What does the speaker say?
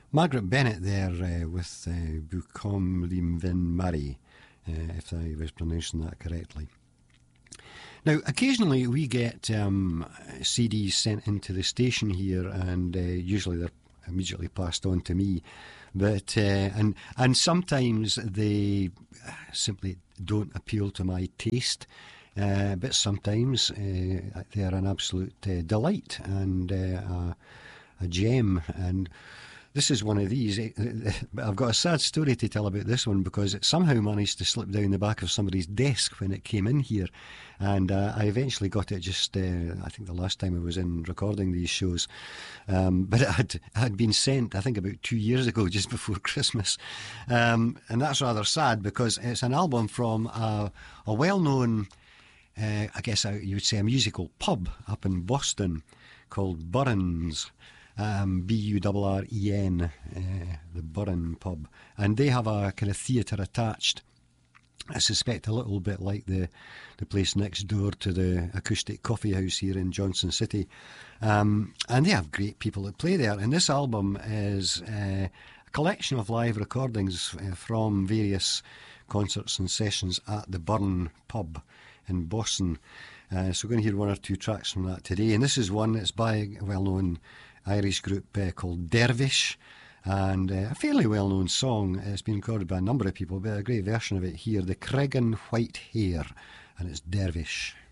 Margaret Bennett there with Bucom Lim Vin Murray, if I was pronouncing that correctly. Now, occasionally we get CDs sent into the station here, and usually they're immediately passed on to me. But and sometimes they simply don't appeal to my taste. But sometimes they're an absolute delight and a gem. And this is one of these. I've got a sad story to tell about this one because it somehow managed to slip down the back of somebody's desk when it came in here. And I eventually got it just, I think the last time I was in recording these shows. But it had been sent, I think, about 2 years ago, just before Christmas. And that's rather sad because it's an album from a well-known, I guess you would say, a musical pub up in Boston called Burren's. Burren, the Burren pub. And they have a kind of theatre attached. I suspect a little bit like the place next door to the Acoustic Coffee House here in Johnson City. And they have great people that play there. And this album is a collection of live recordings from various concerts and sessions at the Burren pub in Boston. So we're going to hear one or two tracks from that today. And this is one that's by a well-known Irish group called Dervish, and a fairly well-known song. It's been recorded by a number of people, but a great version of it here, The Cregan White Hare, and it's Dervish.